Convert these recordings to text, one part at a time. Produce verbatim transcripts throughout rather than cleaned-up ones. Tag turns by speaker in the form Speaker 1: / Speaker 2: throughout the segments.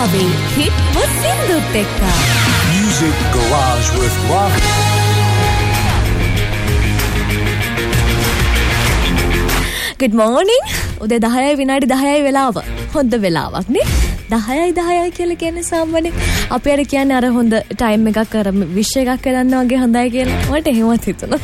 Speaker 1: ආවේ හිට්ම සින්දුත් එක්ක.
Speaker 2: Music Garage with Rock.
Speaker 1: Good morning. උදේ දහයයි විනාඩි දහයයි වෙලාව. හොඳ වෙලාවක් නේ. දහයයි දහයයි කියලා කියන්නේ සාමාන්‍ය අපි අර කියන්නේ අර හොඳ ටයිම් එකක් කර විශ් එකක් කරන්න වගේ හොඳයි කියලා. මට එහෙමත් හිතුණා.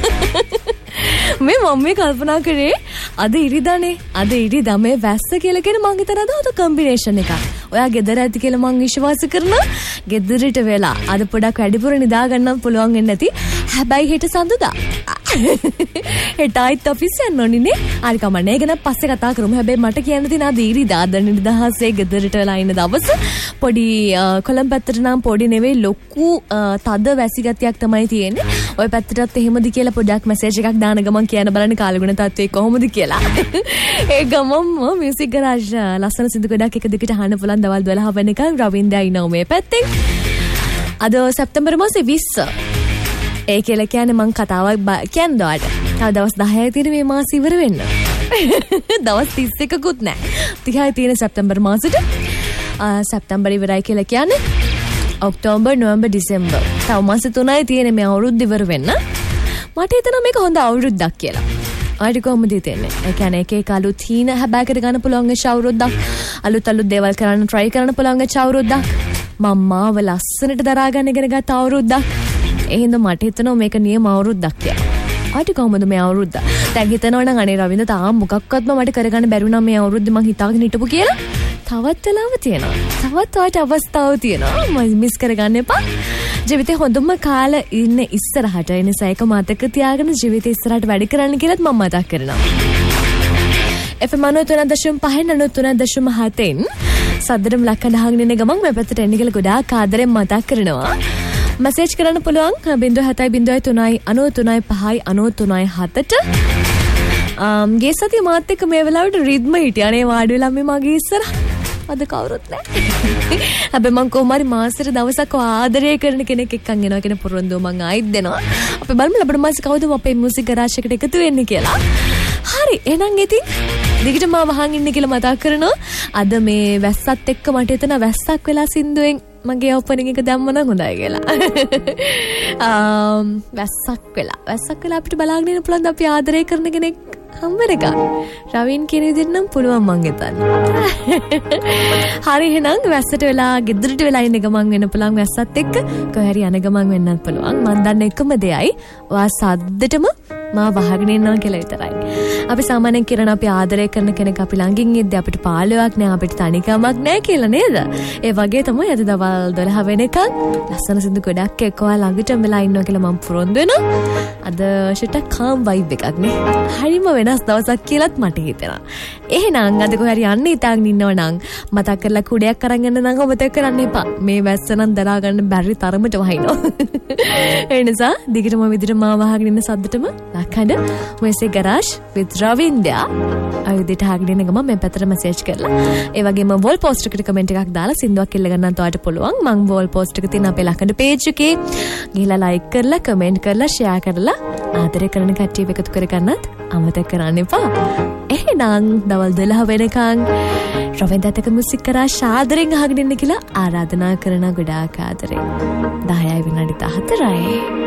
Speaker 1: මේ මම මේ කල්පනා කරේ අද ඉරිදානේ. අද ඉරිදා මේ වැස්ස කියලා කියන මං හිතන අද හොඳ කම්බිනේෂන් එකක්. ඔයා ගෙදර ඇති කියලා මං විශ්වාස කරනවා. ගෙදරට වෙලා අද පොඩක් වැඩිපුර නිදා ගන්න පුළුවන් වෙන්නේ නැති. හැබැයි හෙට සඳුදා. හෙට ආයිත් ඔෆිස් යන්න ඕනේ නේ. හරි කමන්නේ. ඒක නම් පස්සේ කතා කරමු. හැබැයි මට කියන්න තියෙන අද ඉරිදා අද නිදහසේ ගෙදරට වෙලා ඉන්න දවස පොඩි කොළඹ පැත්තට නම් පොඩි නෙවෙයි ලොකු තද වැසි ගතියක් තමයි තියෙන්නේ. ඔය පැත්තටත් එහෙමද කියලා පොඩක් මැසේජ් එකක් දාන ගමන් කියන්න බලන්න කාලගුණ තත්ත්වය කොහොමද කියලා. ඒ ගමම මියුසික් ගරාජ් ලස්සන සින්දු ගොඩක් එක දිගට අහන්න පුළුවන් දවල් දොළහ වෙනකන් රවින්දා ඉන්නව මේ පැත්තෙන්. අද සැප්තැම්බර් මාසේ විස්ස. ඒ කියලා කියන්නේ මං කතාවක් කියන්න දාට. තව දවස් දහයයි තියෙන මේ මාස ඉවර වෙන්න. දවස් තිස් එකකුත් නැහැ. තිහයි තියෙන සැප්තැම්බර් මාසෙට. සැප්තැම්බර් ඉවරයි කියලා කියන්නේ ඔක්තෝබර් නොවැම්බර් ඩිසෙම්බර්. තව මාස තුනයි තියෙන මේ අවුරුද්ද ඉවර වෙන්න. මට හිතෙනවා මේක හොඳ අවුරුද්දක් කියලා. ආයෙත් කොහොමද හිතෙන්නේ? ඒ කියන්නේ එක එක අලුත් හීන හැබෑකට ගන්න පුළුවන් ඒ අවුරුද්දක්. අලුත් අලුත් දේවල් කරන්න try කරන්න පුළුවන් ඒ අවුරුද්දක්. මම්මාව ලස්සනට දරා ගන්න ඉගෙන ගත්ත අවුරුද්දක්. එහෙනම් මට හිතෙනවා මේක නියම අවුරුද්දක් කියලා. ආයෙත් කොහොමද මේ අවුරුද්ද? දැන් හිතනවා නම් අනේ රවින්ද තාම මොකක්වත්ම මට කරගන්න බැරුණා මේ අවුරුද්ද මං හිතාගෙන හිටපු කියලා. තවත් වෙලාව තියෙනවා. තවත් වාට අවස්ථාව තියෙනවා. මම මිස් කරගන්න එපා. ජීවිතේ හොඳම කාල ඉන්නේ ඉස්සරහට. ඒ නිසා ඒක මතක තියාගෙන ජීවිතේ ඉස්සරහට වැඩි කරන්න කියලාත් මම මතක් කරනවා. F M ninety three point five ninety three point seven සද්දරම් ලක්කඩ අහගෙන ඉන්න ගමන් මේ පැත්තට එන්න කියලා ගොඩාක් ආදරෙන් මතක් කරනවා. මැසේජ් කරන්න පුළුවන් zero seven zero three nine three five nine three seven අම් ගේ සතිය මාත් එක්ක මේ වෙලාවට රිද්ම හිටියානේ වාඩි වෙලා මේ මගේ ඉස්සර අද කවුරුත් නැහැ. හැබැයි මං කොහොමරි මාසෙට දවසක් ආදරය කරන කෙනෙක් එක්කන් එනවා කියන පොරොන්දුව මං ආයිත් දෙනවා. අපි බලමු ලබන මාසේ කවුද අපේ මියුසික් ගරාජ් එකට එකතු වෙන්නේ කියලා. හරි එහෙනම් ඉතින් දිගටම වහන් ඉන්න කියලා මතක් කරනවා. අද මේ වැස්සත් එක්ක මට හිතෙන වැස්සක් වෙලා සින්දුවෙන් මගේ ඕපනින් එක දැම්ම නම් හොඳයි කියලා. ආම් වැස්සක් වෙලා වැස්සක් වෙලා අපිට බලාගෙන ඉන්න පුළුවන් අපි ආදරය කරන කෙනෙක් හම්බෙර එක. රවින් කියන විදිහට නම් පුළුවන් මං හිතන්නේ. හරි එහෙනම් වැස්සට වෙලා ගෙදරට වෙලා ඉන්න ගමන් වෙන්න පුළුවන් වැස්සත් එක්ක කොහරි යන ගමන් වෙන්නත් පුළුවන්. මන් දන්න එකම දෙයයි ඔයා සද්දටම මා වහගෙන ඉන්නවා කියලා විතරයි. අපි සාමාන්‍යයෙන් කරන අපි ආදරය කරන කෙනෙක් අපි ළඟින් ඉද්දී අපිට පාළුවක් නෑ අපිට තනිකමක් නෑ කියලා නේද? ඒ වගේ තමයි අද දවල් දොළහ වෙනකන් ලස්සන සින්දු ගොඩක් එක්කවා ළඟටම වෙලා ඉන්නවා කියලා මම පුරොන්දු වෙනවා. අද ෂිට කාම් වයිබ් එකක් නේ. හරිම වෙනස් දවසක් කියලාත් මට හිතෙනවා. එහෙනම් අද කොහරි යන්න හිතාගෙන ඉන්නව නම් මතක් කරලා කුඩයක් අරන් යන්න නම් ඔබතක කරන්න එපා. මේ වැස්ස නම් දරා ගන්න බැරි තරමට වහිනවා. ඒ නිසා දිගටම විදිහට මා වහගෙන ඉන්න සද්දටම ලක්හඬ මියුසික් ගරාජ් with රවින්දා අයිදිට හාගෙන ඉන්න ගමන් මේ පැත්තට මැසේජ් කරලා ඒ වගේම වෝල් පෝස්ට් එකට කමෙන්ට් එකක් දාලා සින්දුවක් ඉල්ල ගන්නත් ඔයාලට පුළුවන්. මම වෝල් පෝස්ට් එක තියෙන අපේ ලක්හඬ පේජ් එකේ ගිහලා ලයික් කරලා කමෙන්ට් කරලා ෂෙයා කරලා ආදරය කරන කට්ටියව එකතු කරගන්නත් අමතක කරන්න එපා. එහෙනම් දවල් දොළහ වෙනකන් රවින්දාත් එක්ක මියුසික් ගරාජ් ආදරෙන් අහගෙන ඉන්න කියලා ආරාධනා කරන ගොඩාක් ආදරෙන්. දහයයි විනාඩි දහතරයි